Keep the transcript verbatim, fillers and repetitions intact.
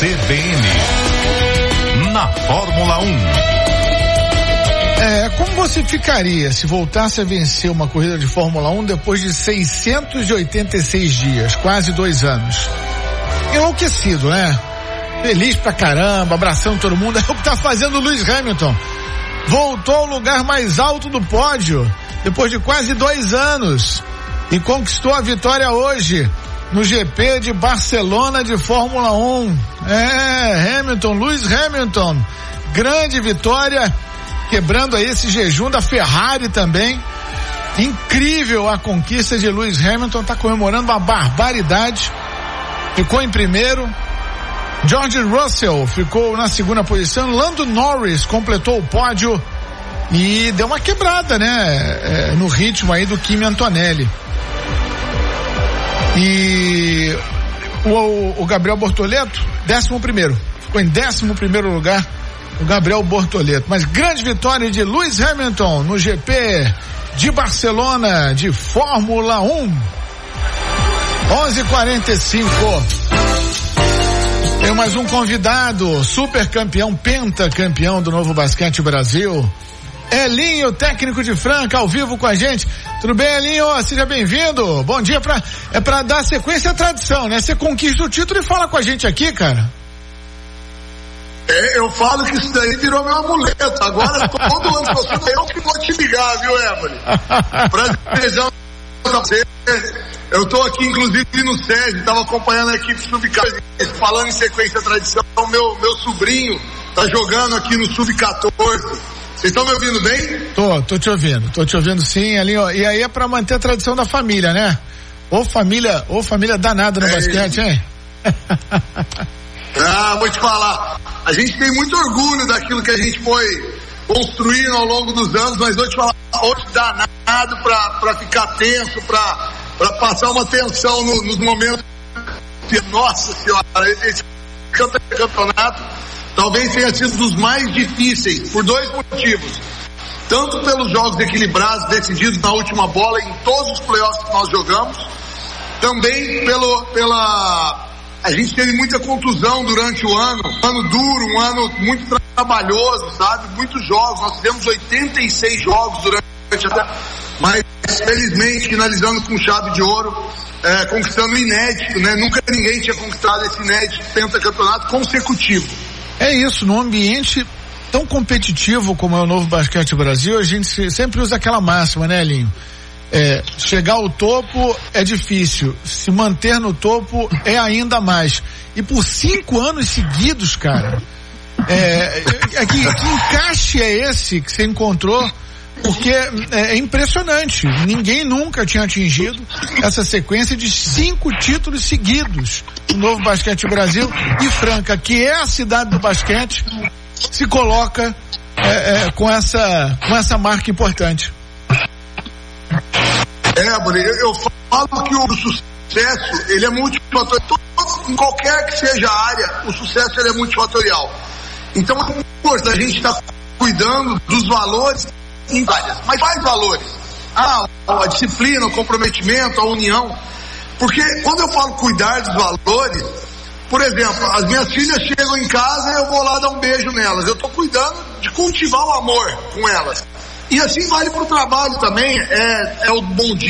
C B N. Na Fórmula um. É, como você ficaria se voltasse a vencer uma corrida de Fórmula um depois de seiscentos e oitenta e seis dias, quase dois anos? Enlouquecido, né? Feliz pra caramba, abraçando todo mundo. É o que tá fazendo o Lewis Hamilton. Voltou ao lugar mais alto do pódio, depois de quase dois anos. E conquistou a vitória hoje, no G P de Barcelona de Fórmula um. É, Hamilton, Lewis Hamilton. Grande vitória, quebrando aí esse jejum da Ferrari também. Incrível a conquista de Lewis Hamilton, tá comemorando uma barbaridade. Ficou em primeiro. George Russell ficou na segunda posição. Lando Norris completou o pódio e deu uma quebrada, né? É, no ritmo aí do Kimi Antonelli. E o, o Gabriel Bortoleto, décimo primeiro. Ficou em décimo primeiro lugar o Gabriel Bortoleto. Mas grande vitória de Lewis Hamilton no G P de Barcelona de Fórmula um. onze e quarenta e cinco. Tem mais um convidado, super campeão, pentacampeão do Novo Basquete Brasil. Elinho, técnico de Franca, ao vivo com a gente. Tudo bem, Elinho? Seja bem-vindo. Bom dia. Pra, é pra dar sequência à tradição, né? Você conquista o título e fala com a gente aqui, cara. É, eu falo que isso daí virou meu amuleto. Agora, todo ano que você vai, eu que vou te ligar, viu, Evelyn? Prazerzão pra você. Eu tô aqui, inclusive, no S E S, tava acompanhando a equipe sub quatorze, falando em sequência à tradição. Meu, meu sobrinho tá jogando aqui no sub quatorze. Vocês estão me ouvindo bem? Tô, tô te ouvindo, tô te ouvindo sim, ali, ó. E aí é pra manter a tradição da família, né? Ô família, ô família danada no é basquete, hein? Ah, vou te falar. A gente tem muito orgulho daquilo que a gente foi construindo ao longo dos anos, mas vou te falar, hoje danado pra, pra ficar tenso, pra, pra passar uma tensão no, nos momentos. Nossa senhora, esse campeonato talvez tenha sido dos mais difíceis, por dois motivos. Tanto pelos jogos equilibrados, decididos na última bola, em todos os playoffs que nós jogamos, também pelo, pela... A gente teve muita contusão durante o ano, um ano duro, um ano muito trabalhoso, sabe? Muitos jogos, nós fizemos oitenta e seis jogos durante a... Mas, felizmente, finalizando com chave de ouro, é, conquistando o inédito, né? Nunca ninguém tinha conquistado esse inédito pentacampeonato consecutivo. É isso, num ambiente tão competitivo como é o Novo Basquete Brasil, a gente sempre usa aquela máxima, né, Elinho? É, chegar ao topo é difícil, se manter no topo é ainda mais. E por cinco anos seguidos, cara, é, é, que, que encaixe é esse que você encontrou? Porque é, é impressionante, ninguém nunca tinha atingido essa sequência de cinco títulos seguidos no Novo Basquete Brasil. E Franca, que é a cidade do basquete, se coloca é, é, com essa com essa marca importante. É, Boni, eu, eu falo que o sucesso, ele é multifatorial. Em qualquer que seja a área, o sucesso ele é multifatorial. Então, é importante a gente estar tá cuidando dos valores em áreas. Mas quais valores? Ah, a disciplina, o comprometimento, a união. Porque quando eu falo cuidar dos valores, por exemplo, as minhas filhas chegam em casa e eu vou lá dar um beijo nelas. Eu estou cuidando de cultivar o amor com elas. E assim vale para o trabalho também, é, é o bom dia.